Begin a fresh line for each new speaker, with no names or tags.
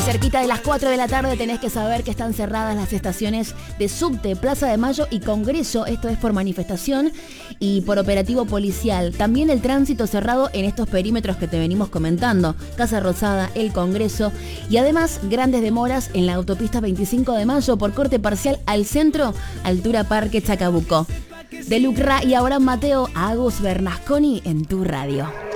Cerquita de las 4 de la tarde tenés que saber que están cerradas las estaciones de Subte, Plaza de Mayo y Congreso. Esto es por manifestación y por operativo policial. También el tránsito cerrado en estos perímetros que te venimos comentando. Casa Rosada, el Congreso y además grandes demoras en la autopista 25 de Mayo por corte parcial al centro, altura Parque Chacabuco. De Lucra y Abraham Mateo a Agus Bernasconi en tu radio.